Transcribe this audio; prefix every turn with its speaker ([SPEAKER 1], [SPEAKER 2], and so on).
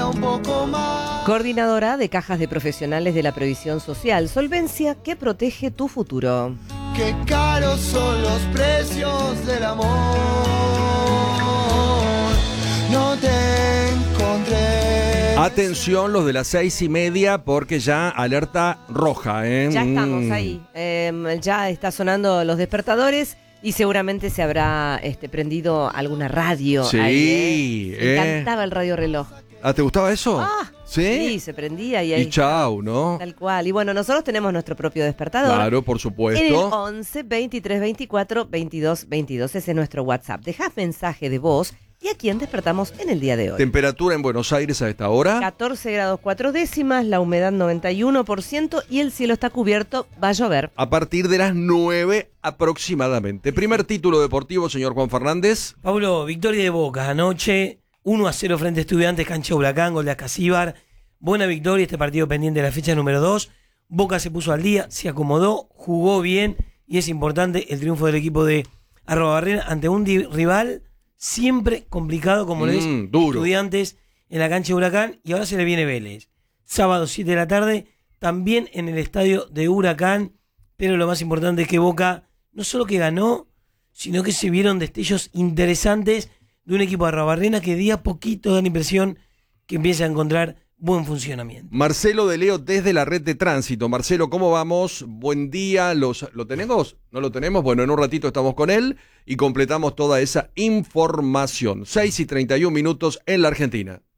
[SPEAKER 1] queda un poco más.
[SPEAKER 2] Coordinadora de Cajas de Profesionales de la Previsión Social, solvencia que protege tu futuro.
[SPEAKER 1] Qué caros son los precios del amor. No te encontré.
[SPEAKER 3] Atención los de las 6:30 porque ya alerta roja, ¿eh?
[SPEAKER 2] Ya estamos ahí. Ya está sonando los despertadores y seguramente se habrá prendido alguna radio.
[SPEAKER 3] Sí,
[SPEAKER 2] ahí, Me encantaba el radio reloj.
[SPEAKER 3] ¿Te gustaba eso?
[SPEAKER 2] Sí, se prendía y ahí.
[SPEAKER 3] Y chau, ¿no?
[SPEAKER 2] Tal cual. Y bueno, nosotros tenemos nuestro propio despertador.
[SPEAKER 3] Claro, por supuesto.
[SPEAKER 2] En el 11 23 24 22 22. Ese es nuestro WhatsApp. Dejás mensaje de voz y a quién despertamos en el día de hoy.
[SPEAKER 3] Temperatura en Buenos Aires a esta hora.
[SPEAKER 2] 14 grados 4 décimas, la humedad 91% y el cielo está cubierto, va a llover.
[SPEAKER 3] A partir de las 9 aproximadamente. Primer título deportivo, señor Juan Fernández.
[SPEAKER 4] Pablo, victoria de Boca anoche, 1-0 frente a Estudiantes, cancha Huracán, gol de Ascasíbar. Buena victoria, este partido pendiente de la fecha número 2. Boca se puso al día, se acomodó, jugó bien y es importante el triunfo del equipo de Arrobarrena ante un rival siempre complicado como lo es
[SPEAKER 3] duro.
[SPEAKER 4] Estudiantes en la cancha de Huracán, y ahora se le viene Vélez. Sábado 7 de la tarde, también en el estadio de Huracán, pero lo más importante es que Boca no solo que ganó, sino que se vieron destellos interesantes de un equipo de Arrobarrena que día a poquito da la impresión que empieza a encontrar buen funcionamiento.
[SPEAKER 3] Marcelo de Leo desde la red de tránsito. Marcelo, ¿cómo vamos? Buen día. ¿Lo tenemos? ¿No lo tenemos? Bueno, en un ratito estamos con él y completamos toda esa información. 6:31 en la Argentina.